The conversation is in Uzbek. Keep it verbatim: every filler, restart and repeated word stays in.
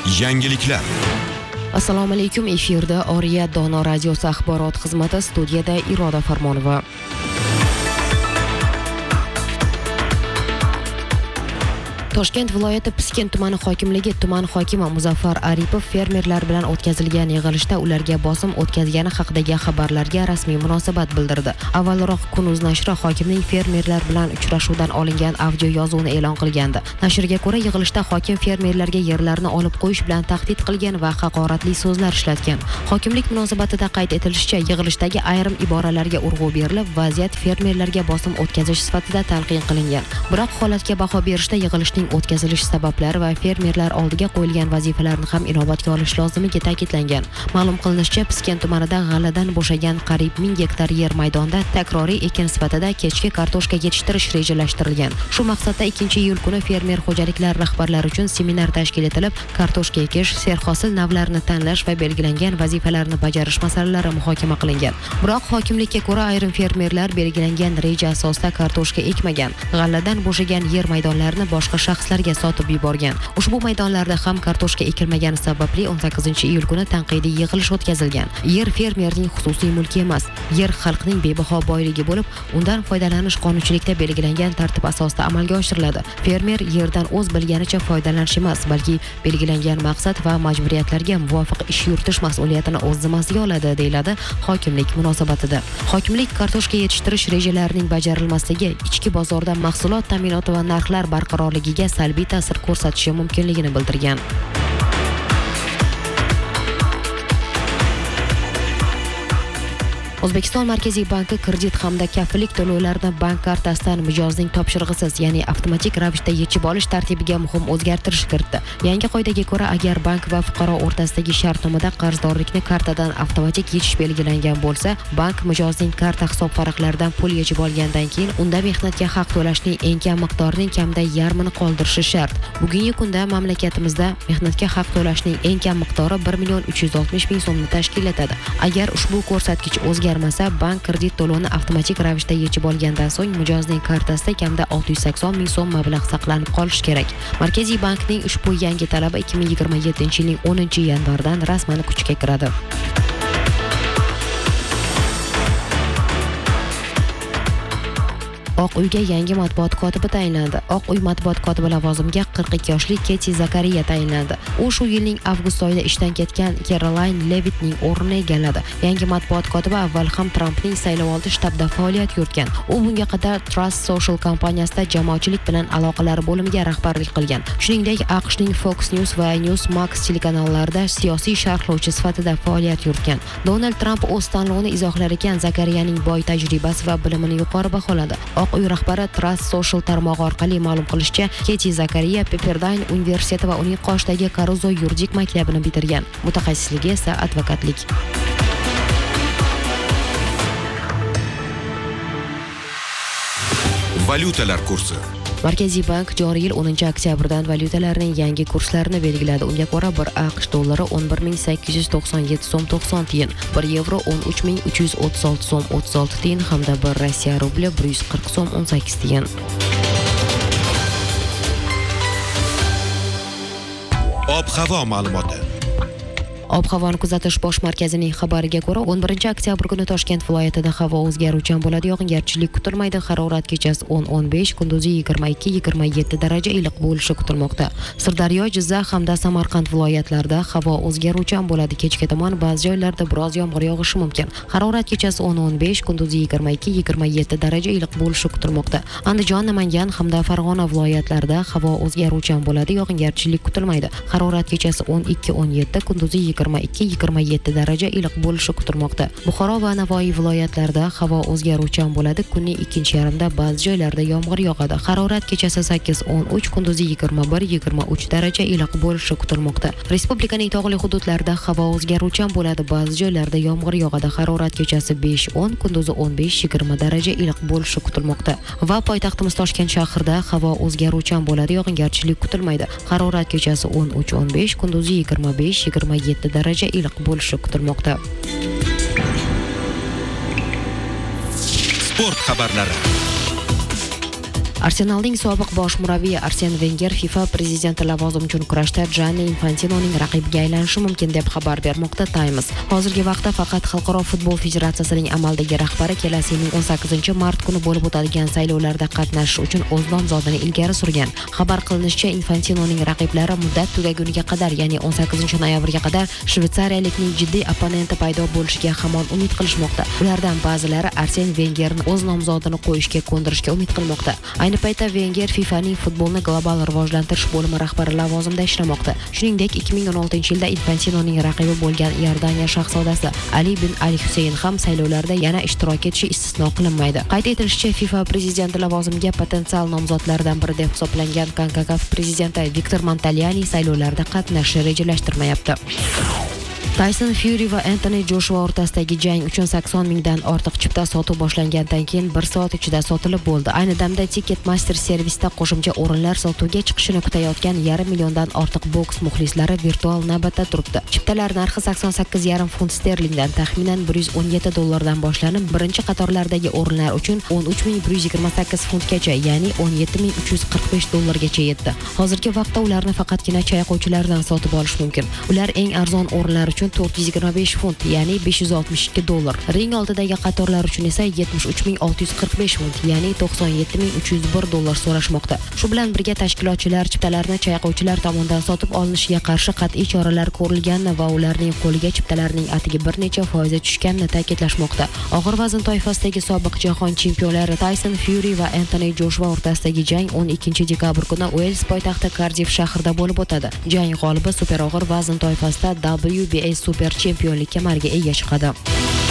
Yangiliklar. Assalomu alaykum, efirda Oriya Dono radiosi axborot xizmati, studiyada Iroda Farmonova. Toshkent viloyati Piskent tumani hokimligi tuman hokimi Muzaffar Aripov fermerlar bilan o'tkazilgan yig'ilishda ularga bosim o'tkazgani haqidagi xabarlarga rasmiy munosabat bildirdi. Avvalroq Kunuz nashri hokimning fermerlar bilan uchrashuvdan olingan audio yozuvni e'lon qilgandi. Nashrga ko'ra, yig'ilishda hokim fermerlarga yerlarni olib qo'yish bilan tahdid qilgan va haqoratli so'zlar ishlatgan. Hokimlik munosabatida qayd etilishicha, yig'ilishdagi ayrim iboralarga urg'u berilib, vaziyat fermerlarga bosim o'tkazish sifatida talqin qilingan. Biroq holatga baho berishda yig'ilishning o'tkazilish sabablari va fermerlar oldiga qo'yilgan vazifalarni ham inobatga olish lozimligi ta'kidlangan. Ma'lum qilinishicha, Piskent tumanida g'alladan bo'shagan qariyb ming gektar yer maydonida takroriy ekin sifatida kechki kartoshka yetishtirish rejalashtirilgan. Shu maqsadda ikkinchi iyul kuni fermer xo'jaliklar rahbarlari uchun seminar tashkil etilib, kartoshka ekish, serhosil navlarini tanlash va belgilangan vazifalarni bajarish masalalari muhokama qilingan. Biroq hokimlikka ko'ra, ayrim fermerlar belgilangan reja asosida kartoshka ekmagan, g'alladan bo'shagan yer maydonlarini boshqa shaxslarga sotib yuborgan. Ushbu maydonlarda ham kartoshka ekilmagani sababli o'n sakkizinchi iyul kuni tanqidiy yig'ilish o'tkazilgan. Yer fermerning xususiy mulki emas, yer xalqning bebaho boyligi bo'lib, undan foydalanish qonunchilikda belgilangan tartib asosida amalga oshiriladi. Fermer yerdan o'z bilganicha foydalanish emas, balki belgilangan maqsad va majburiyatlarga muvofiq ish yuritish mas'uliyatini o'z zimmasiga oladi, deyiladi hokimlik munosabatida. Hokimlik kartoshka yetishtirish rejalarining bajarilmasligi ichki bozorda mahsulot ta'minoti va narxlar barqarorligiga salbiy ta'sir ko'rsatishi mumkinligini bildirgan. O'zbekiston Markaziy banki kredit hamda kafillik to'lovlarini bank kartasidan mijozning topshirig'isiz, ya'ni avtomatik ravishda yechib olish tartibiga muhim o'zgartirish kiritdi. Yangi qoidaga ko'ra, agar bank va fuqaro o'rtasidagi shartnomada qarzdorlikni kartadan avtomatik yechish belgilangan bo'lsa, bank mijozning karta hisob farqlaridan pul yechib olgandan keyin unda mehnatga haq to'lashning eng kam miqdorining kamida yarmini qoldirishi shart. Bugungi kunda mamlakatimizda mehnatga haq to'lashning eng kam miqdori bir million uch yuz oltmish ming so'mni tashkil etadi. Agar ushbu ko'rsatkich o'zgarmasa, bank kredit to'lovini avtomatik ravishda yechib olgandan so'ng mijozning kartasida kamida olti yuz sakson ming so'm mablag' saqlanib qolishi kerak. Markaziy bankning ushbu yangi talabi ikki ming yigirma yettinchi yilning o'ninchi yanvardan rasman kuchga kiradi. Oq uyga yangi matbuot kotibi tayinlandi. Oq uy matbuot kotibi lavozimiga qirq ikki yoshli Keti Zakariya tayinlandi. U shu yilning avgust oyida ishdan ketgan Caroline Levittning o'rnini egalladi. Yangi matbuot kotibi avval ham Trumpning saylovoldi shtabida faoliyat yuritgan. U bunga qadar Trust Social kompaniyasida jamoatchilik bilan aloqalar bo'limiga rahbarlik qilgan. Shuningdek, AQShning Fox News va Newsmax telekanallarida siyosiy sharhlovchi sifatida faoliyat yuritgan. Donald Trump o'z tanlovini izohlar ekan Zakariyaning boy tajribasi va bilimini yuqori baholadi. Oq uy rahbari Trust Social tarmog'i orqali ma'lum qilishicha, Keti Zakariya Pepperdine universiteti va uning qoshidagi Caruso yuridik maktabini bitirgan. Mutaxassisligi esa advokatlik. Valyutalar kursi. Markaziy bank joriy yil o'ninchi oktyabrdan valyutalarning yangi kurslarini belgiladi. Unga ko'ra, bir AQSh dollari o'n bir ming sakkiz yuz to'qson yetti so'm to'qson tiyin, bir yevro o'n uch ming uch yuz o'ttiz olti so'm o'ttiz olti tiyin hamda bir Rossiya rubli bir yuz qirq so'm o'n sakkiz tiyin. Ob-havo ma'lumoti. Ob-havoni kuzatish bosh markazining xabariga ko'ra, o'n birinchi oktyabr kuni Toshkent viloyatida havo o'zgaruvchan bo'ladi, yog'ingarchilik kutilmaydi. Harorat kechasi o'n o'n besh, kunduzi yigirma ikki yigirma yetti daraja iliq bo'lishi kutilmoqda. Sirdaryo, Jizzax hamda Samarqand viloyatlarida havo o'zgaruvchan bo'ladi. Kechga tomon ba'zi joylarda biroz yomg'ir yog'ishi mumkin. Harorat kechasi o'n o'n besh, kunduzi yigirma ikki yigirma yetti daraja iliq bo'lishi kutilmoqda. Andijon, Namangan hamda Farg'ona viloyatlarida havo o'zgaruvchan bo'ladi, yog'ingarchilik kutilmaydi. Harorat kechasi o'n ikki o'n yetti, kunduzi yigirma ikki yigirma yetti daraja iliq bo'lishi kutilmoqda. Buxoro va Navoiy viloyatlarida havo o'zgaruvchan bo'ladi. Kunning ikkinchi yarmida ba'zi joylarda yomg'ir yog'adi. Harorat kechasi sakkiz o'n uch, kunduzi yigirma bir yigirma uch daraja iliq bo'lishi kutilmoqda. Respublikaning tog'li hududlarida havo o'zgaruvchan bo'ladi. Ba'zi joylarda yomg'ir yog'adi. Harorat kechasi besh o'n, kunduzi o'n besh yigirma daraja iliq bo'lishi kutilmoqda. Va poytaxtimiz Toshkent shahrida havo o'zgaruvchan bo'ladi, yog'ingarchilik kutilmaydi. Harorat kechasi o'n uch o'n besh, kunduzi yigirma besh yigirma yetti daraja iliq bo'lishi kutilmoqda. Sport xabarlari. Arsenalning sobiq bosh murabbiyi Arsen Wenger FIFA prezidenti lavozimi uchun kurashda Gianni Infantinoning raqibiga aylanishi mumkin deb xabar bermoqda Times. Hozirgi vaqtda faqat Xalqaro futbol federatsiyasining amaldagi rahbari kelasi yilning o'n sakkizinchi mart kuni bo'lib o'tadigan saylovlarda qatnashish uchun o'z nomzodini ilgari surgan. Xabar qilinishicha, Infantinoning raqiblari muddat tugaguniga qadar, ya'ni o'n sakkizinchi noyabrga qadar shvetsariyalikning jiddiy opponenti paydo bo'lishiga hamon umid qilishmoqda. Ulardan ba'zilari Arsen Wengerni o'z nomzodini qo'yishga ko'ndirishga umid qilmoqda. Ayni paytda Wenger FIFAning futbolni global rivojlantirish bo'limi rahbari lavozimida ishlamoqda. Shuningdek, ikki ming o'n oltinchi yilda Infantinoning raqibi bo'lgan Iordaniya shahzodasi Ali bin Ali Husayn ham saylovlarda yana ishtirok etishi istisno qilinmaydi. Qayd etilishicha, FIFA prezidenti lavozimiga potensial nomzodlardan biri deb hisoblangan CONCACAF prezidenti Viktor Montalyani saylovlarda qatnashishni rejalashtirmayapti. Tyson Fury va Anthony Joshua o'rtasidagi jang uchun sakson mingdan ortiq chipta sotuv boshlangandan keyin bir soat ichida sotilib bo'ldi. Ayni damda Ticketmaster servisida qo'shimcha o'rinlar sotuvga chiqishini kutayotgan yarim milliondan ortiq boks muxlislari virtual navbatda turibdi. Chiptalar narxi sakson sakkiz yarim funt sterlingdan taxminan bir yuz o'n yetti dollardan boshlanib, birinchi qatorlardagi o'rinlar uchun o'n uch ming bir yuz yigirma sakkiz funtgacha, ya'ni o'n yetti ming uch yuz qirq besh dollargacha yetdi. Hozirgi vaqtda ularni faqatgina chayqovchilardan sotib olish mumkin. Ular eng arzon o'rinlar uchun to'rt yuz yigirma besh funt, ya'ni besh yuz oltmish ikki dollar. Ring oldidagi qatorlar uchun esa yetmish uch ming olti yuz qirq besh funt, ya'ni to'qson yetti ming uch yuz bir dollar so'rashmoqda. Shu bilan birga tashkilotchilar chiptalarni chayqovchilar tomonidan sotib olinishiga qarshi qat'iy choralar ko'rilganini va ularning qo'liga chiptalarning atigi bir necha foizi tushganini ta'kidlashmoqda. Og'ir vazn toifasidagi sobiq jahon chempionlari Tyson Fury va Anthony Joshua o'rtasidagi jang o'n ikkinchi dekabr kuni Uels poytaxti Cardiff shahrida bo'lib o'tadi. Jang g'olibi super og'ir vazn toifasida W B A super chempionlik kamariga ega chiqadi.